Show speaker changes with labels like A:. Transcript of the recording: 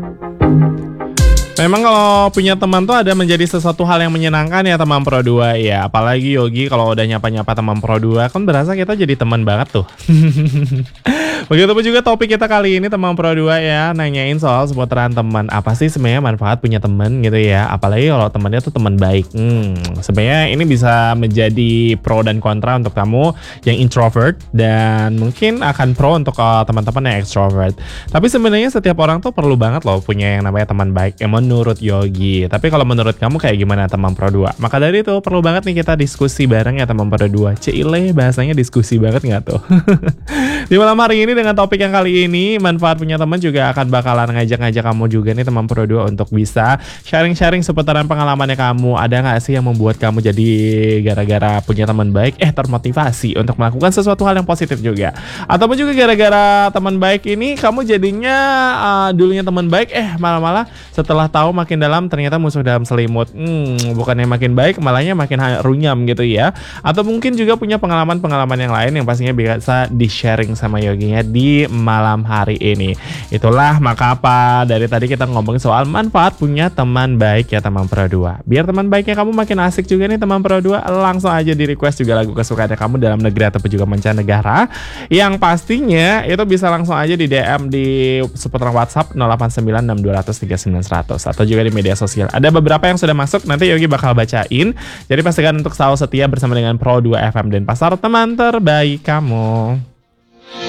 A: Memang kalau punya teman tuh ada menjadi sesuatu hal yang menyenangkan ya teman Pro 2 ya. Apalagi Yogi kalau udah nyapa-nyapa teman Pro 2 kan berasa kita jadi teman banget tuh. Begitupun juga topik kita kali ini teman Pro 2 ya, nanyain soal seputaran teman. Apa sih sebenarnya manfaat punya teman gitu ya? Apalagi kalau temannya tuh teman baik. Sebenarnya ini bisa menjadi pro dan kontra untuk kamu yang introvert dan mungkin akan pro untuk teman-teman yang extrovert. Tapi sebenarnya setiap orang tuh perlu banget loh punya yang namanya teman baik. Menurut Yogi. Tapi kalau menurut kamu kayak gimana teman Pro 2? Maka dari itu perlu banget nih kita diskusi bareng ya teman Pro 2. Cile bahasanya diskusi banget nggak tuh? Di malam hari ini dengan topik yang kali ini, manfaat punya teman juga akan bakalan ngajak-ngajak kamu juga nih teman Pro 2 untuk bisa sharing-sharing seputaran pengalamannya kamu. Ada nggak sih yang membuat kamu jadi gara-gara punya teman baik termotivasi untuk melakukan sesuatu hal yang positif juga? Ataupun juga gara-gara teman baik ini kamu jadinya dulunya teman baik malah-malah setelah tahu makin dalam ternyata musuh dalam selimut. Bukannya makin baik malahnya makin runyam gitu ya. Atau mungkin juga punya pengalaman-pengalaman yang lain yang pastinya bisa di-sharing sama Yoginya di malam hari ini. Itulah maka apa dari tadi kita ngomongin soal manfaat punya teman baik ya teman Pro 2. Biar teman baiknya kamu makin asik juga nih teman Pro 2, langsung aja di request juga lagu kesukaan kamu dalam negeri ataupun juga mancanegara. Yang pastinya itu bisa langsung aja di DM di seputar WhatsApp 089620039100 atau juga di media sosial. Ada beberapa yang sudah masuk, nanti Yogi bakal bacain. Jadi pastikan untuk selalu setia bersama dengan Pro 2 FM dan pasar teman terbaik kamu.